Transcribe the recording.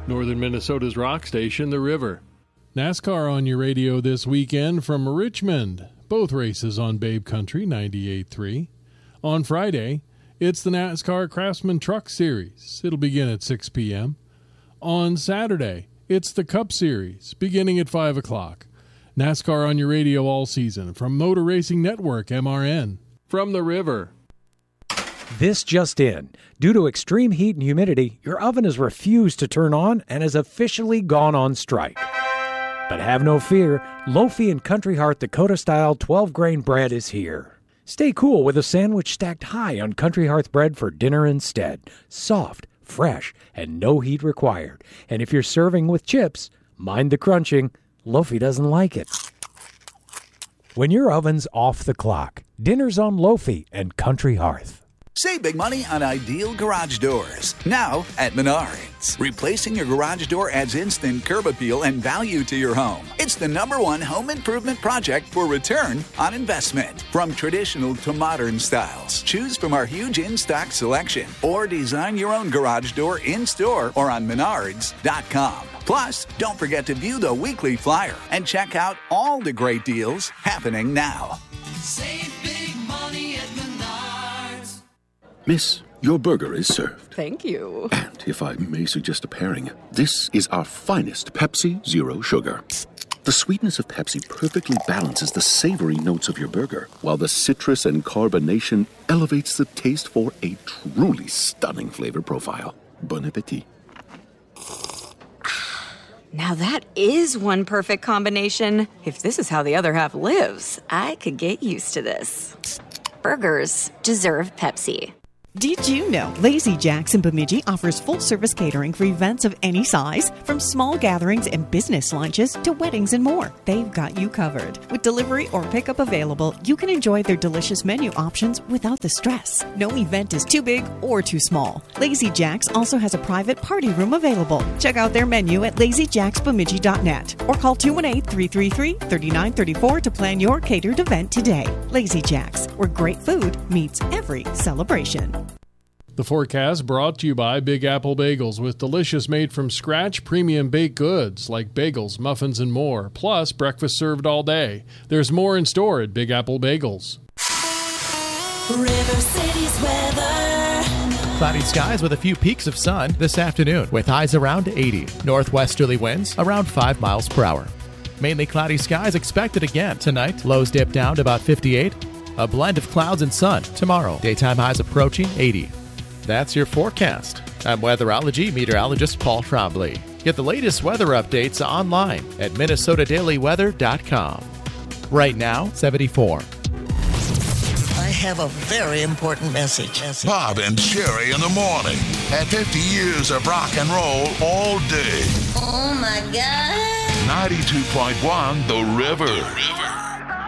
Northern Minnesota's rock station, The River. NASCAR on your radio this weekend from Richmond. Both races on Babe Country 98.3. On Friday, it's the NASCAR Craftsman Truck Series. It'll begin at 6 p.m. On Saturday, it's the Cup Series, beginning at 5 o'clock. NASCAR on your radio all season from Motor Racing Network, MRN. From The River. This just in. Due to extreme heat and humidity, your oven has refused to turn on and has officially gone on strike. But have no fear, Lofi and Country Hearth Dakota-style 12-grain bread is here. Stay cool with a sandwich stacked high on Country Hearth bread for dinner instead. Soft, fresh, and no heat required. And if you're serving with chips, mind the crunching. Lofi doesn't like it. When your oven's off the clock, dinner's on Lofi and Country Hearth. Save big money on Ideal Garage Doors, now at Menards. Replacing your garage door adds instant curb appeal and value to your home. It's the #1 home improvement project for return on investment. From traditional to modern styles, choose from our huge in-stock selection or design your own garage door in-store or on Menards.com. Plus, don't forget to view the weekly flyer and check out all the great deals happening now. Save big money at Menards. Miss, your burger is served. Thank you. And if I may suggest a pairing, this is our finest Pepsi Zero Sugar. The sweetness of Pepsi perfectly balances the savory notes of your burger, while the citrus and carbonation elevates the taste for a truly stunning flavor profile. Bon appetit. Now that is one perfect combination. If this is how the other half lives, I could get used to this. Burgers deserve Pepsi. Did you know Lazy Jack's in Bemidji offers full-service catering for events of any size? From small gatherings and business lunches to weddings and more, they've got you covered. With delivery or pickup available, you can enjoy their delicious menu options without the stress. No event is too big or too small. Lazy Jack's also has a private party room available. Check out their menu at lazyjacksbemidji.net or call 218-333-3934 to plan your catered event today. Lazy Jack's, where great food meets every celebration. The forecast brought to you by Big Apple Bagels with delicious made-from-scratch premium baked goods like bagels, muffins, and more, plus breakfast served all day. There's more in store at Big Apple Bagels. River City's weather. Cloudy skies with a few peaks of sun this afternoon with highs around 80. Northwesterly winds around 5 miles per hour. Mainly cloudy skies expected again tonight. Lows dip down to about 58. A blend of clouds and sun tomorrow. Daytime highs approaching 80. That's your forecast. I'm weatherology meteorologist Paul Trombley. Get the latest weather updates online at minnesotadailyweather.com. Right now, 74. I have a very important message. Bob and Sherry in the morning at 50 years of rock and roll all day. Oh, my God. 92.1 The River.